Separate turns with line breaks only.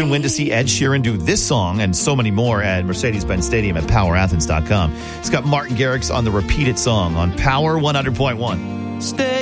can win to see Ed Sheeran do this song and so many more at Mercedes-Benz Stadium at powerathens.com. It's got Martin Garrix on the Repeat It song on Power 100.1.
Stay